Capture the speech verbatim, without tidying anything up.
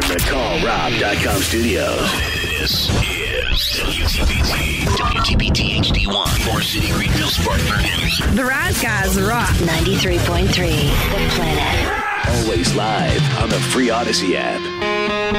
the call rob dot com studios. This is W T B T, W T B T H D one, Moore City, Greenville, Spartanburg. The Rise Guys rock. ninety-three point three, The Planet. Always live on the free Odyssey app.